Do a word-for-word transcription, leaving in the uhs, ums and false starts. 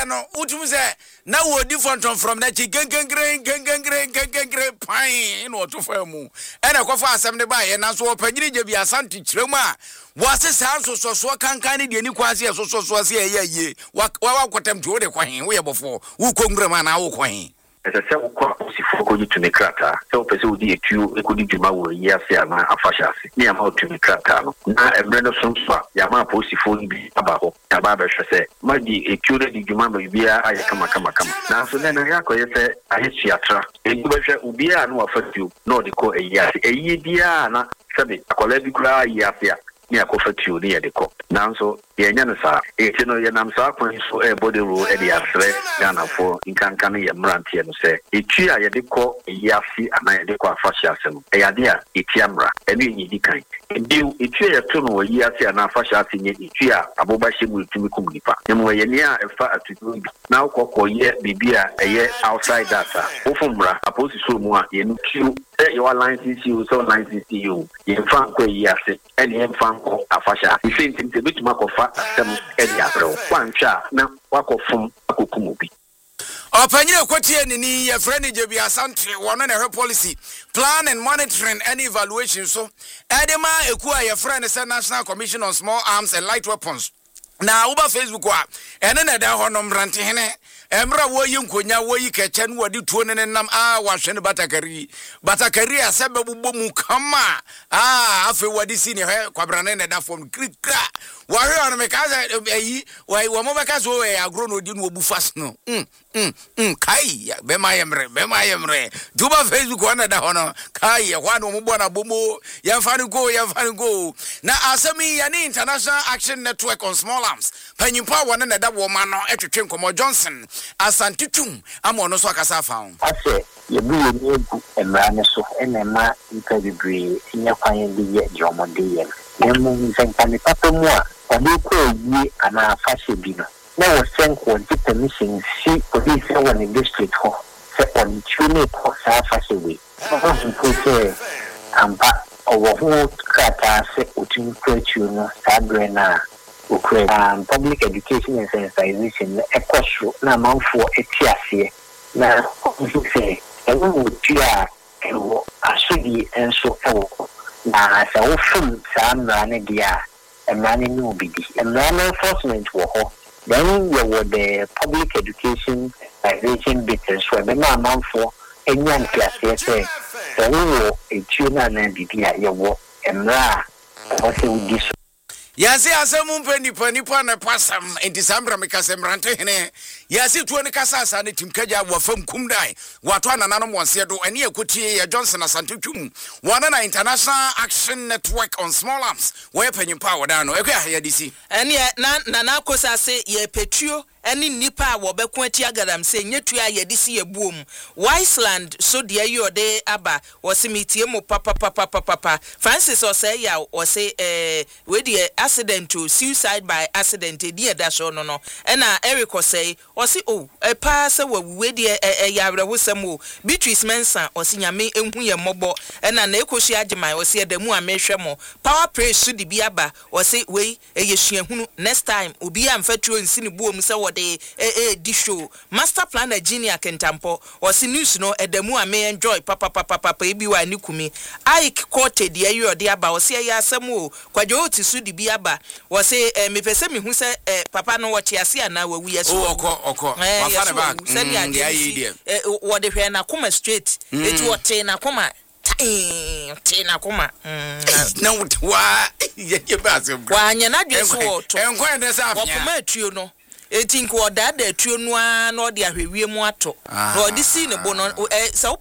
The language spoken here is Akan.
no utum say na wo different from that gengengren gengengren gengengren pine no to famu e na kofa asem de ba ye na so opanyiri je bi asante kiremu a wase san so so so kankan de ni kwase so so so se ye ye wa wa kwatam to de kwan wo ye bofo wo kongrama na wo kwan ese se wo kwa si foko ji tumi krata se wo pese wo di etu ekodi djuma wo yi ase ama afasha ase ni ama tumi krata no na emre no so so ya ma po si fo bi aba ho ya ba ba hwese ma di etu de djuma ba bia aye kama kama kama na so na na ya ko ye se aye chiatra e bi ba hwe obi a no afatu no de ko eyi ase eyi bia na sabe akola bi kura yi ase a ni akofatu ni ye de ko nanso ye nya no sa e ti no ye nam sa kwan so e body roll e de asre Ghana for inkanka no ye mrantie no se etu a ye de ko yasi ana ye de ko afahye ase no e yade a eti amra e no yi di kan e bi etu ye to no yi ase ana afahye ase nye etu a aboba hye mu tumi kum nipa nemo ye ni a efa atudu bi na kokko ye bibia e ye outside that a ofumra aposi so mu a ye no tu e your license you so license you ye fa ko yi ase e ne fa ko afahye ase se ntim te bituma ko fa sem e dia bro kwantwa na wakofum akokum obi opanyire kwatie ni ni ye friend je bi asante wono na her policy plan and monitoring and evaluation so edema eku a ye friend say National Commission on Small Arms and Light Weapons na uba Facebook wa ene na da honom rante hene emra wo yi nkonya wo yi keche no wadi tuo ne nam a wahwe ne batakari batakari asebe bubbo mu kama ah afi wadi sini he kwabrane ne da form krikra wahwe on me kaza eyi wo mo beka so we agro no di no obu fast no mm mm mm kai be ma yemre be ma yemre duba Facebook wana da hono kai hwa no mo bona bomo ya fani go ya fani go na asemi ya ni International Action Network on Small Arms panyimpa wana na da wo ma no etwetwe nkomo Johnson asantitum ama no so akasa fa ase ye bu ye egu emra ne so enema nka bibre nya kwan bi ye jomode ye nemu nsankane papa mu a obi ko yi ana fashe bi no na wo senko di permission si police won the district ho se on tune ko sa fashe we ko se amba owo ho kata se otin kretu no sabre na okay um public education and sensitization ekosho na manfo etiase na say ewu tia ewo asudi enso ewo na sa ofum sa mra ne dia emra ne no bidi emra enforcement wo ho then you were the public education sensitization bit so be na manfo enyan tiase say ewo etuna na bibia yewo emra o se udi yasi asemu mpeni pani pana pasam enti sambra mikase mrante hene yasi tuo ne kasa asa ne timkaja wa fam kumdai watu anananom wonse do ene ekotie ya Johnson asantutwum wana na International Action Network on Small Arms we panyimpa wodano ekwa ya disi ene na na na kosase ye petuo ene nipa wo beku ati agadam se nyetua ye disi ye buom Wiseland so de ayode aba wosimitie mo papa papa papa Francis ose ya ose eh we de accident to suicide by accident e da so no no na Eric say o si o e pa se we de e yawre wosam o Beatrice Mensa o si nyame enhu ye mobo na na ekoshi ageman o si adamu amehwe mo power praise so de bi aba o si we e yesuahunu next time obi amfatuo nsini buom se wo de e e di show master plan Virginia Kentampo o si news no adamu ame enjoy papa papa papa e bi wa ni kumi Ike Cote de ayo de aba o si ya asem o kwajo oti so de bi aba wo se me pese me hu se papa no wo tiase ana wa wi yeso oko oko wa fare back se dia dia wo de hwe na koma straight eti wo te na koma te na koma na wa ye ye ba se wa nya na dwe so wo to enkwan de sa afia wo koma atuo no eti nko oda da atuo no a na ode ahwewie mu ato na ode si ne bo no se